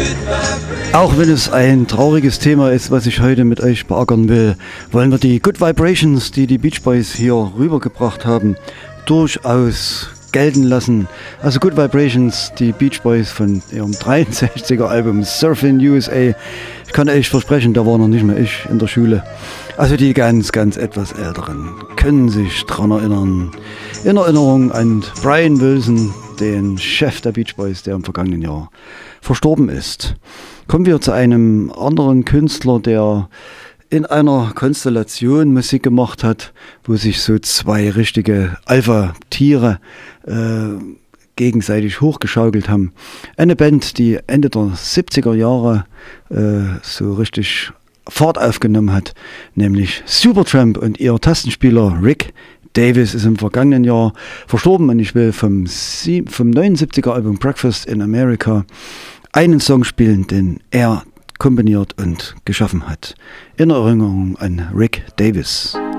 Auch wenn es ein trauriges Thema ist, was ich heute mit euch beackern will, wollen wir die Good Vibrations, die die Beach Boys hier rübergebracht haben, durchaus gelten lassen. Also Good Vibrations, die Beach Boys von ihrem 63er Album Surfin' USA. Ich kann euch versprechen, da war noch nicht mehr ich in der Schule. Also die ganz, ganz etwas Älteren können sich daran erinnern. In Erinnerung an Brian Wilson, den Chef der Beach Boys, der im vergangenen Jahr verstorben ist. Kommen wir zu einem anderen Künstler, der in einer Konstellation Musik gemacht hat, wo sich so zwei richtige Alpha-Tiere gegenseitig hochgeschaukelt haben. Eine Band, die Ende der 70er Jahre so richtig Fahrt aufgenommen hat, nämlich Supertramp, und ihr Tastenspieler Rick Davis ist im vergangenen Jahr verstorben, und ich will vom 79er Album Breakfast in America einen Song spielen, den er komponiert und geschaffen hat. In Erinnerung an Rick Davis.